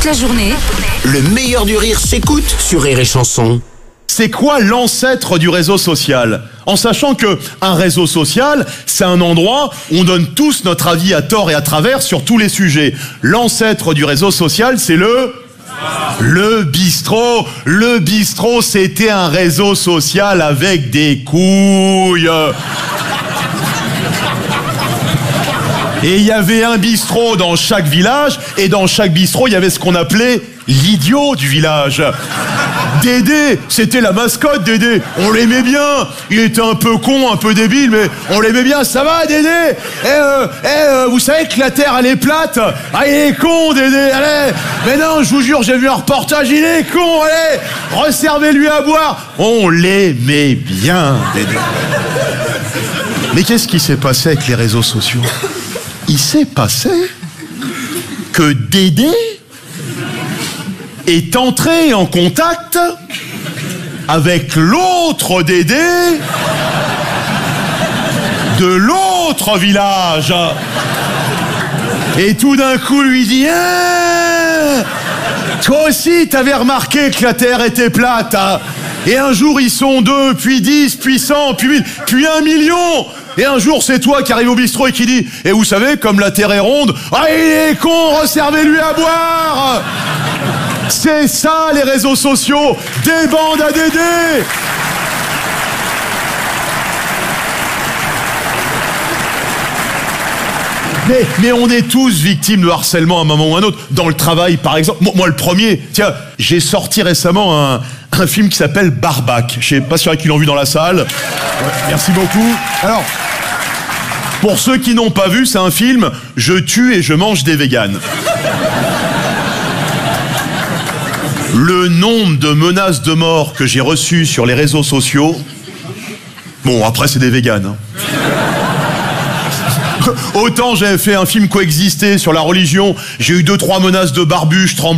Toute la journée, Le meilleur du rire s'écoute sur Rire et Chanson. C'est quoi l'ancêtre du réseau social? En sachant que un réseau social, c'est un endroit où on donne tous notre avis à tort et à travers sur tous les sujets. L'ancêtre du réseau social, c'est le bistrot. Le bistrot, c'était un réseau social avec des couilles. Et il y avait un bistrot dans chaque village, et dans chaque bistrot, il y avait ce qu'on appelait l'idiot du village. Dédé, c'était la mascotte, Dédé. On l'aimait bien. Il était un peu con, un peu débile, mais on l'aimait bien. Ça va, Dédé? Vous savez que la Terre, elle est plate? Ah, il est con, Dédé, allez. Mais non, je vous jure, j'ai vu un reportage, il est con, allez. Resservez-lui à boire. On l'aimait bien, Dédé. Mais qu'est-ce qui s'est passé avec les réseaux sociaux? Il s'est passé que Dédé est entré en contact avec l'autre Dédé de l'autre village. Et tout d'un coup lui dit: ah, toi aussi t'avais remarqué que la Terre était plate, hein? Et un jour ils sont 2, puis 10, puis 100, puis 1000, puis 1 million. Et un jour, c'est toi qui arrive au bistrot et qui dit: et vous savez, comme la Terre est ronde, ah, il est con, resservez-lui à boire. C'est ça, les réseaux sociaux, des bandes à Dédé. Mais on est tous victimes de harcèlement à un moment ou à un autre. Dans le travail, par exemple. Moi, le premier. Tiens, j'ai sorti récemment un film qui s'appelle Barbac. Je sais pas si il y en a qui l'ont vu dans la salle. Ouais, merci beaucoup. Alors, pour ceux qui n'ont pas vu, c'est un film « Je tue et je mange des véganes ». Le nombre de menaces de mort que j'ai reçues sur les réseaux sociaux... Bon, après, c'est des véganes, hein. Autant j'avais fait un film Coexister sur la religion, j'ai eu 2-3 menaces de barbuche,